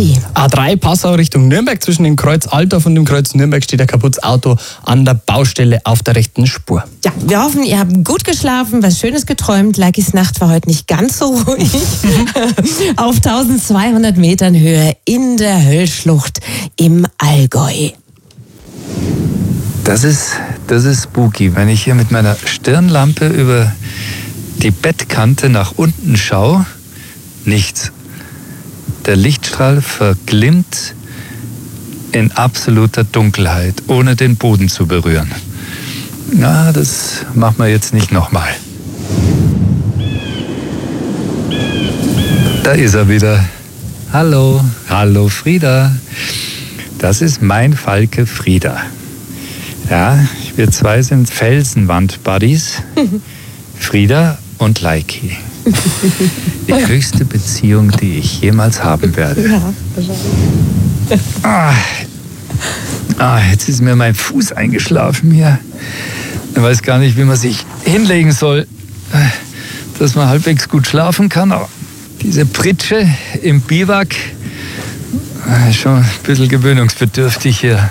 Basti. A3 Passau Richtung Nürnberg. Zwischen dem Kreuz Altdorf und dem Kreuz Nürnberg steht ein kaputtes Auto an der Baustelle auf der rechten Spur. Ja, wir hoffen, ihr habt gut geschlafen, was Schönes geträumt. Lakis Nacht war heute nicht ganz so ruhig. Auf 1200 Metern Höhe in der Höllschlucht im Allgäu. Das ist spooky, wenn ich hier mit meiner Stirnlampe über die Bettkante nach unten schaue. Nichts. Der Lichtstrahl verglimmt in absoluter Dunkelheit, ohne den Boden zu berühren. Na, das machen wir jetzt nicht nochmal. Da ist er wieder. Hallo, hallo Frieda. Das ist mein Falke Frieda. Ja, wir zwei sind Felsenwand-Buddies. Frieda und Laiki. Die höchste Beziehung, die ich jemals haben werde. Jetzt ist mir mein Fuß eingeschlafen hier. Ich weiß gar nicht, wie man sich hinlegen soll, dass man halbwegs gut schlafen kann. Aber diese Pritsche im Biwak ist schon ein bisschen gewöhnungsbedürftig hier.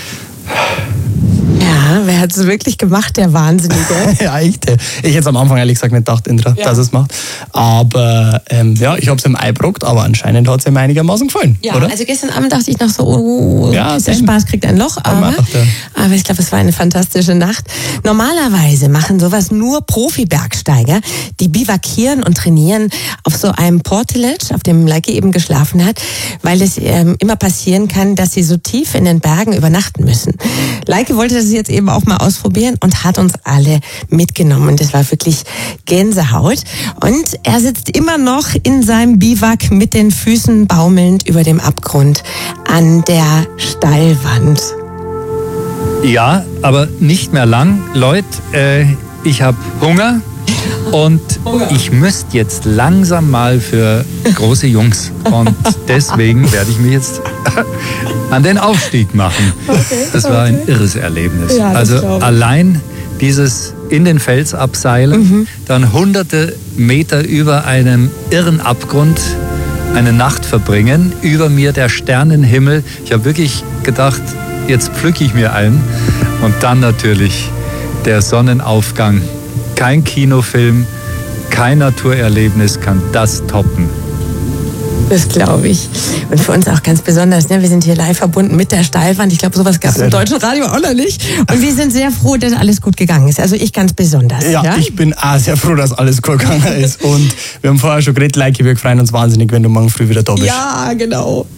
Ja, wer hat es wirklich gemacht, der Wahnsinnige? Ja, ich hätte es am Anfang ehrlich gesagt nicht gedacht, Indra, dass es macht. Aber ich habe es im Ei gebrockt, aber anscheinend hat es ihm einigermaßen gefallen, Ja, oder? also gestern Abend dachte ich noch so, der Spaß kriegt ein Loch. Aber ich glaube, es war eine fantastische Nacht. Normalerweise machen sowas nur Profi-Bergsteiger, die bivakieren und trainieren auf so einem Portalage, auf dem Laiki eben geschlafen hat, weil es immer passieren kann, dass sie so tief in den Bergen übernachten müssen. Laiki wollte das jetzt eben auch mal ausprobieren und hat uns alle mitgenommen. Und das war wirklich Gänsehaut. Und er sitzt immer noch in seinem Biwak mit den Füßen baumelnd über dem Abgrund an der Steilwand. Ja, aber nicht mehr lang. Leute, ich habe Hunger und ich müsste jetzt langsam mal für große Jungs. Und deswegen werde ich mich jetzt an den Aufstieg machen. Das war ein irres Erlebnis. Ja, also allein dieses in den Fels abseilen, dann hunderte Meter über einem irren Abgrund eine Nacht verbringen, über mir der Sternenhimmel. Ich habe wirklich gedacht, jetzt pflücke ich mir einen. Und dann natürlich der Sonnenaufgang. Kein Kinofilm, kein Naturerlebnis kann das toppen. Das glaube ich. Und für uns auch ganz besonders. Ne? Wir sind hier live verbunden mit der Steilwand. Ich glaube, sowas gab es im deutschen Radio auch noch nicht. Und wir sind sehr froh, dass alles gut gegangen ist. Also ich ganz besonders. Ja, ich bin auch sehr froh, dass alles gut gegangen ist. Und wir haben vorher schon geredet, Laiki, wir freuen uns wahnsinnig, wenn du morgen früh wieder da bist. Ja, genau.